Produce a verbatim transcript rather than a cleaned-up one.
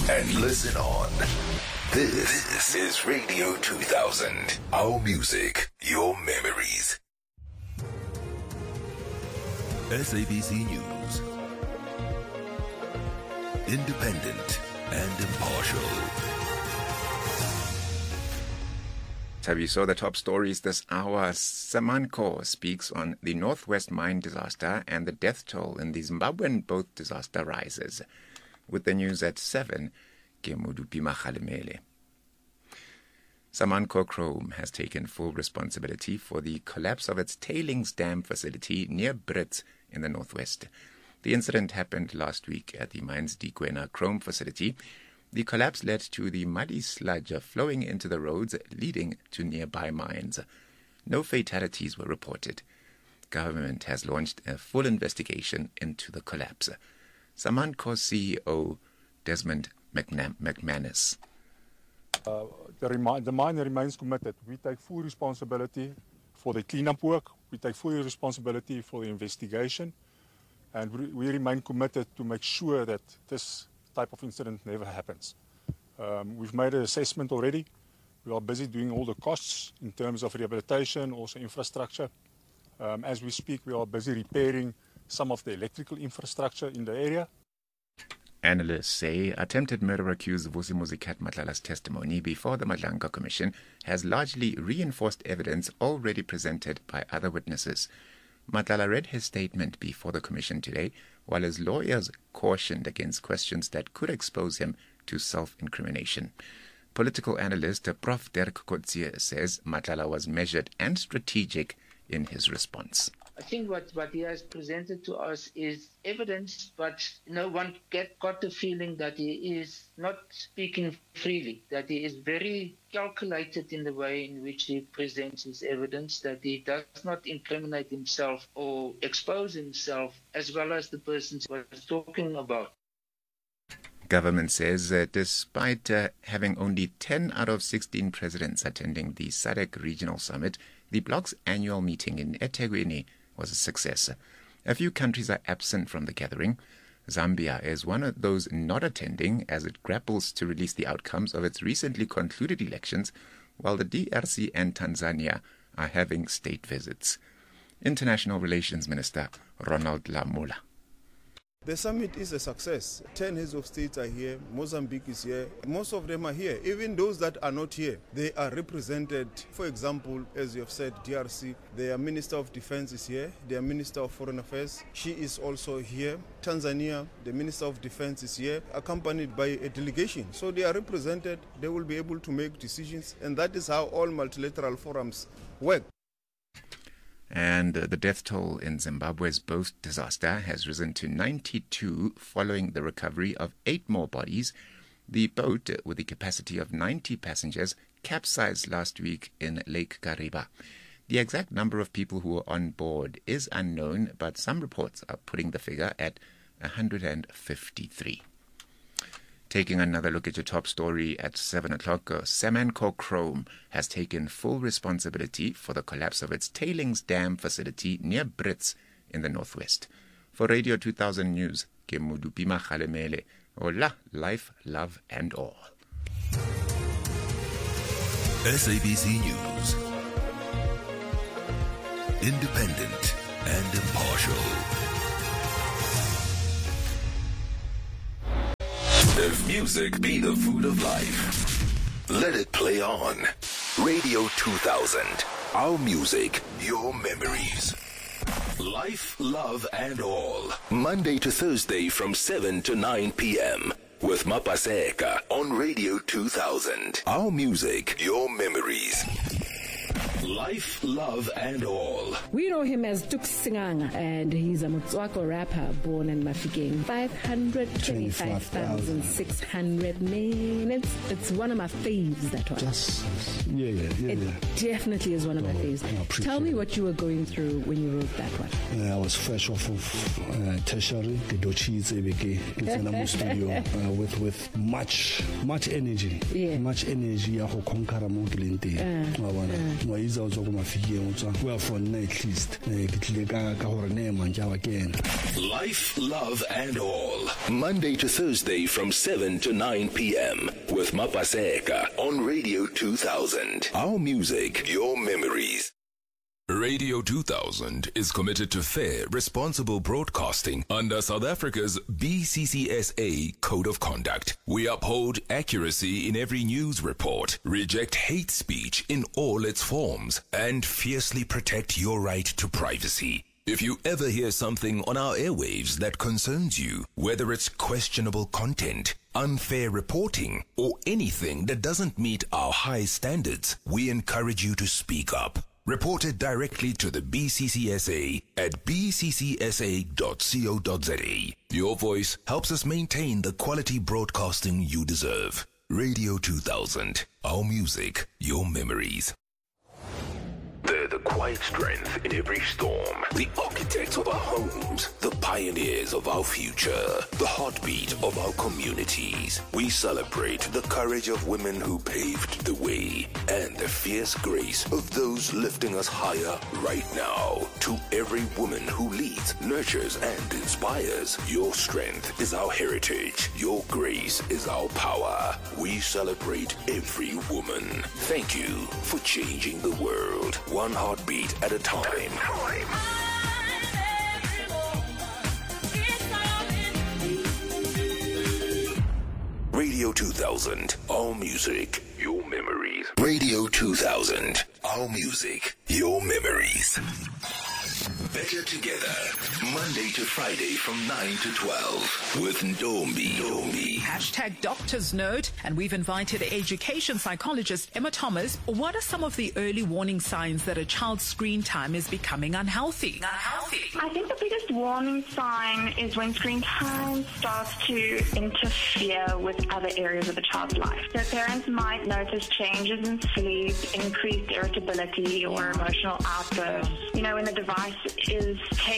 and listen on. This, this is Radio two thousand. Our music, your memories. S A B C News. Independent and impartial. Have you saw the top stories this hour? Samanco speaks on the Northwest mine disaster and the death toll in the Zimbabwean boat disaster rises. With the news at seven, ke Modupima Kgalemele. Samanco Chrome has taken full responsibility for the collapse of its tailings dam facility near Brits in the northwest. The incident happened last week at the mine's Dikwena Chrome facility. The collapse led to the muddy sludge flowing into the roads leading to nearby mines. No fatalities were reported. Government has launched a full investigation into the collapse. Samanco C E O Desmond McNam- McManus. Uh, the, remi- the mine remains committed. We take full responsibility for the cleanup work. We take full responsibility for the investigation. And we, we remain committed to make sure that this type of incident never happens. Um, we've made an assessment already. We are busy doing all the costs in terms of rehabilitation, also infrastructure. Um, as we speak, we are busy repairing some of the electrical infrastructure in the area. Analysts say attempted murder accused Vusi Muzikat Matlala's testimony before the Madlanga Commission has largely reinforced evidence already presented by other witnesses. Matlala read his statement before the commission today, while his lawyers cautioned against questions that could expose him to self-incrimination. Political analyst Professor Dirk Coetzee says Matlala was measured and strategic in his response. I think what, what he has presented to us is evidence, but no one get, got the feeling that he is not speaking freely, that he is very calculated in the way in which he presents his evidence, that he does not incriminate himself or expose himself as well as the person he was talking about. Government says uh, despite uh, having only ten out of sixteen presidents attending the S A D C Regional Summit, the bloc's annual meeting in eThekwini was a success. A few countries are absent from the gathering. Zambia is one of those not attending as it grapples to release the outcomes of its recently concluded elections, while the D R C and Tanzania are having state visits. International Relations Minister Ronald Lamola. The summit is a success. Ten heads of states are here. Mozambique is here. Most of them are here. Even those that are not here, they are represented. For example, as you have said, D R C, their Minister of Defense is here. Their Minister of Foreign Affairs, she is also here. Tanzania, the Minister of Defense is here, accompanied by a delegation. So they are represented. They will be able to make decisions. And that is how all multilateral forums work. And the death toll in Zimbabwe's boat disaster has risen to ninety-two following the recovery of eight more bodies. The boat, with the capacity of ninety passengers, capsized last week in Lake Kariba. The exact number of people who were on board is unknown, but some reports are putting the figure at one hundred fifty-three. Taking another look at your top story at seven o'clock, uh, Samanco Chrome has taken full responsibility for the collapse of its tailings dam facility near Brits in the northwest. For Radio two thousand News, ke Modupima Kgalemele. Hola, life, love and all. S A B C News. Independent and impartial. If music be the food of life, let it play on. Radio two thousand. Our music, your memories. Life, love, and all. Monday to Thursday from seven to nine p.m. with Mapaseka on Radio two thousand. Our music, your memories. Life, love, and all. We know him as Tuk Singanga, and he's a Motswako rapper born in Mafikeng. five hundred twenty-five thousand six hundred minutes. It's one of my faves, that one. Just, yeah, yeah, yeah. It yeah. definitely is one of my Oh, faves. Tell me what you were going through when you wrote that one. Uh, I was fresh off of uh, tertiary, the Dochis Ebeke, in the studio, uh, with, with much, much energy. Yeah. Much energy. Uh, uh. tswa go Mafikeng o tswa go for nna at least eh ke tlile ka ka gore ne manja wa kena. Life, love and all. Monday to Thursday from seven to nine p.m. with Mapaseka on Radio two thousand. Our music, your memories. Radio two thousand is committed to fair, responsible broadcasting under South Africa's B C C S A Code of Conduct. We uphold accuracy in every news report, reject hate speech in all its forms, and fiercely protect your right to privacy. If you ever hear something on our airwaves that concerns you, whether it's questionable content, unfair reporting, or anything that doesn't meet our high standards, we encourage you to speak up. Report it directly to the B C C S A at b c c s a dot co dot z a. Your voice helps us maintain the quality broadcasting you deserve. Radio two thousand. Our music, your memories. They're the quiet strength in every storm, the architects of our homes, the pioneers of our future, the heartbeat of our communities. We celebrate the courage of women who paved the way and the fierce grace of those lifting us higher right now. To every woman who leads, nurtures, and inspires, your strength is our heritage. Your grace is our power. We celebrate every woman. Thank you for changing the world. One heartbeat at a time. Radio two thousand, our music, your memories. Radio two thousand, our music, your memories. Better Together, Monday to Friday from nine to twelve with Ndombi. Ndombi. Hashtag Doctor's Note, and we've invited education psychologist Emma Thomas. What are some of the early warning signs that a child's screen time is becoming unhealthy? Unhealthy. I think the biggest warning sign is when screen time starts to interfere with other areas of the child's life. So parents might notice changes in sleep, increased irritability or emotional outbursts. You know, when the device is taken